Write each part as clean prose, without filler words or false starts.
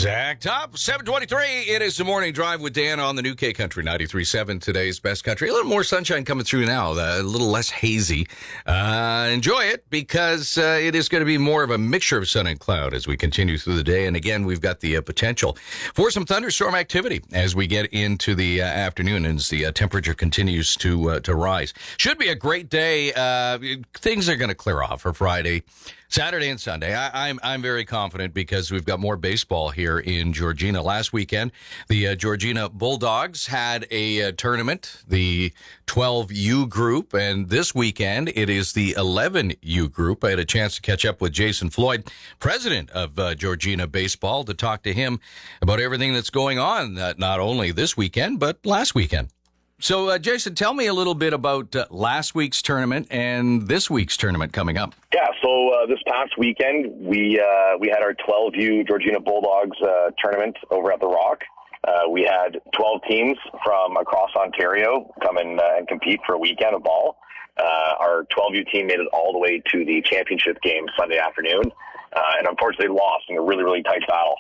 Zach Top, 723. It is the morning drive with Dan on the new K Country 93.7, today's best country. A little more sunshine coming through now, a little less hazy. Enjoy it because it is going to be more of a mixture of sun and cloud as we continue through the day. And again, we've got the potential for some thunderstorm activity as we get into the afternoon and as the temperature continues to rise. Should be a great day. Things are going to clear off for Friday, Saturday, and Sunday. I'm very confident because we've got more baseball here in Georgina. Last weekend, the Georgina Bulldogs had a tournament, the 12U group, and this weekend it is the 11U group. I had a chance to catch up with Jason Floyd, president of Georgina Baseball, to talk to him about everything that's going on, not only this weekend, but last weekend. So, Jason, tell me a little bit about last week's tournament and this week's tournament coming up. Yeah, so this past weekend, we had our 12U Georgina Bulldogs tournament over at the Rock. We had 12 teams from across Ontario come in and compete for a weekend of ball. Our 12U team made it all the way to the championship game Sunday afternoon, and unfortunately lost in a really, really tight battle.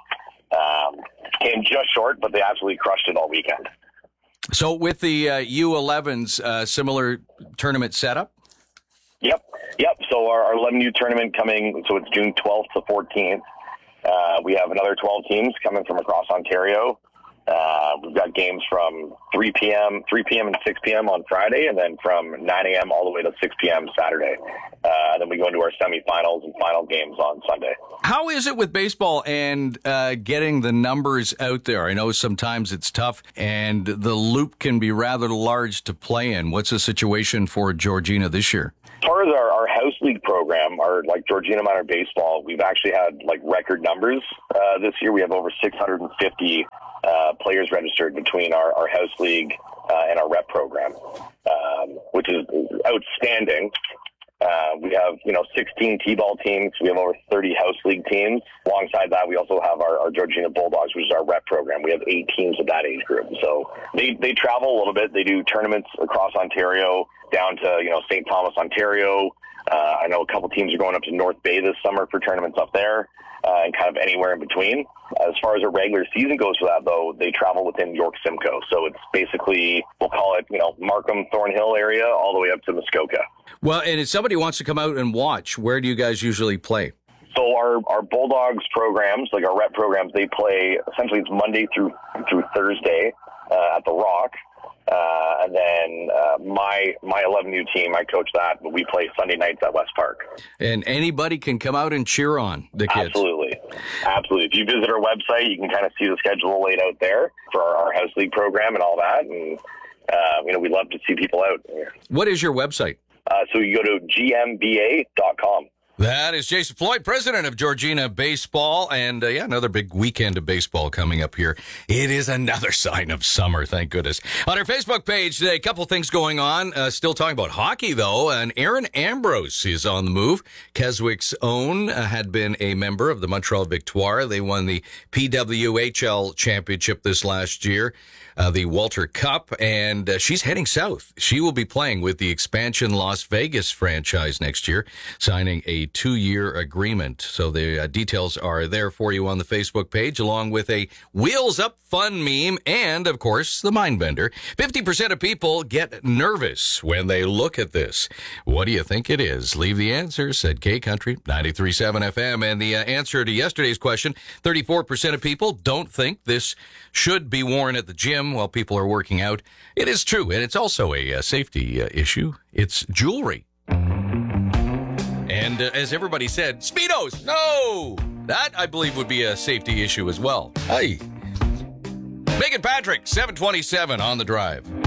Came just short, but they absolutely crushed it all weekend. So with the U11s, similar tournament setup? Yep. So our 11U tournament coming, so it's June 12th to 14th. We have another 12 teams coming from across Ontario. We've got games from 3 p.m. and 6 p.m. on Friday, and then from 9 a.m. all the way to 6 p.m. Saturday. And then we go into our semifinals and final games on Sunday. How is it with baseball and getting the numbers out there? I know sometimes it's tough, and the loop can be rather large to play in. What's the situation for Georgina this year? As far as our house league program, our Georgina Minor Baseball, we've actually had record numbers this year. We have over 650 players registered between our house league and our rep program, which is outstanding. We have 16 T-ball teams. We have over 30 house league teams. Alongside that, we also have our Georgina Bulldogs, which is our rep program. We have 8 teams of that age group. So they travel a little bit. They do tournaments across Ontario down to St. Thomas, Ontario. I know a couple teams are going up to North Bay this summer for tournaments up there, and kind of anywhere in between. As far as a regular season goes for that, though, they travel within York Simcoe. So it's basically, we'll call it, Markham, Thornhill area, all the way up to Muskoka. Well, and if somebody wants to come out and watch, where do you guys usually play? So our Bulldogs programs, our rep programs, they play, essentially it's Monday through Thursday at the Rock. And then my 11U team, I coach that, but we play Sunday nights at West Park. And anybody can come out and cheer on the kids. Absolutely. If you visit our website, you can kind of see the schedule laid out there for our house league program and all that. And, we'd love to see people out. What is your website? So you go to gmba.com. That is Jason Floyd, president of Georgina Baseball, and another big weekend of baseball coming up here. It is another sign of summer, thank goodness. On our Facebook page today, a couple things going on. Still talking about hockey, though, and Aaron Ambrose is on the move. Keswick's own had been a member of the Montreal Victoire. They won the PWHL championship this last year, the Walter Cup, and she's heading south. She will be playing with the expansion Las Vegas franchise next year, signing a 2-year agreement. So the details are there for you on the Facebook page, along with a Wheels Up Fun meme and, of course, the Mindbender. 50% of people get nervous when they look at this. What do you think it is? Leave the answers at K Country 93.7 FM. And the answer to yesterday's question, 34% of people don't think this should be worn at the gym while people are working out. It is true, and it's also a safety issue. It's jewelry. And as everybody said, Speedos, no! That, I believe, would be a safety issue as well. Hey. Megan Patrick, 727 on the drive.